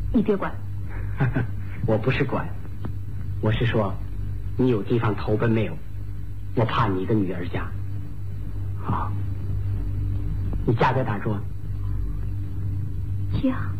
你别管。 我不是管，我是说，你有地方投奔没有？我怕你的女儿家。好，你家在哪住？ 家。